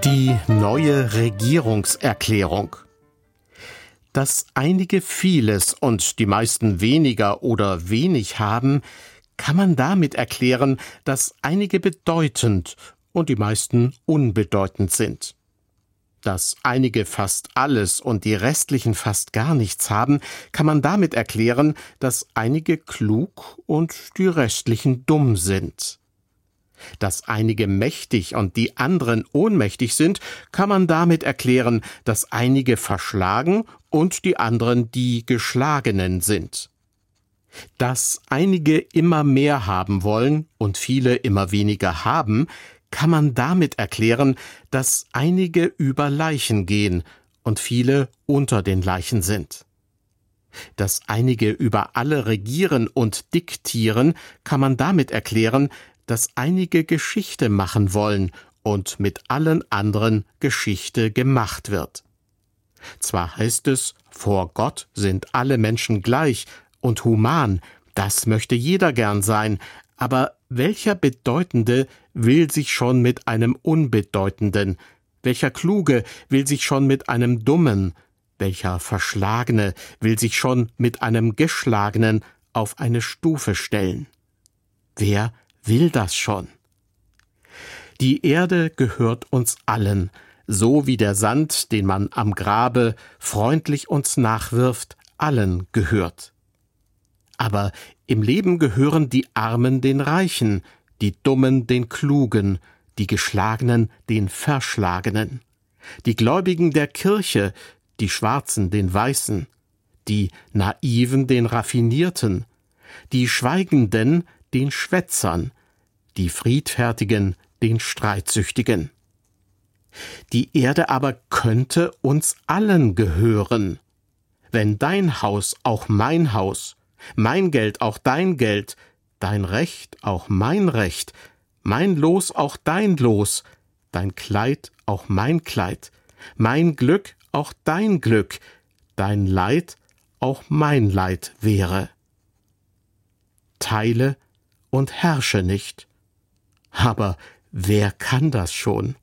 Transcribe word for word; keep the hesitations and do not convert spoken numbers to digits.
Die neue Regierungserklärung. Dass einige vieles und die meisten weniger oder wenig haben, kann man damit erklären, dass einige bedeutend und die meisten unbedeutend sind. Dass einige fast alles und die restlichen fast gar nichts haben, kann man damit erklären, dass einige klug und die restlichen dumm sind. Dass einige mächtig und die anderen ohnmächtig sind, kann man damit erklären, dass einige verschlagen und die anderen die Geschlagenen sind. Dass einige immer mehr haben wollen und viele immer weniger haben, kann man damit erklären, dass einige über Leichen gehen und viele unter den Leichen sind. Dass einige über alle regieren und diktieren, kann man damit erklären, dass einige Geschichte machen wollen und mit allen anderen Geschichte gemacht wird. Zwar heißt es, vor Gott sind alle Menschen gleich und human, das möchte jeder gern sein, aber welcher Bedeutende will sich schon mit einem Unbedeutenden, welcher Kluge will sich schon mit einem Dummen, welcher Verschlagene will sich schon mit einem Geschlagenen auf eine Stufe stellen? Wer will das schon? Die Erde gehört uns allen, so wie der Sand, den man am Grabe freundlich uns nachwirft, allen gehört. Aber im Leben gehören die Armen den Reichen, die Dummen den Klugen, die Geschlagenen den Verschlagenen, die Gläubigen der Kirche, die Schwarzen den Weißen, die Naiven den Raffinierten, die Schweigenden den Schwätzern, die Friedfertigen den Streitsüchtigen. Die Erde aber könnte uns allen gehören, wenn dein Haus auch mein Haus, mein Geld auch dein Geld, dein Recht auch mein Recht, mein Los auch dein Los, dein Kleid auch mein Kleid, mein Glück auch dein Glück, dein Leid auch mein Leid wäre. Teile und herrsche nicht. Aber wer kann das schon?